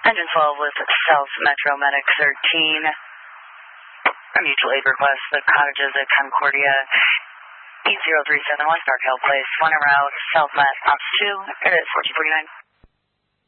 Engine 12 with South Metro Medic 13. A mutual aid request, the cottages at Concordia 8037 West Dark Hill Place. 1 en route, South Met Ops 2. It is 1449.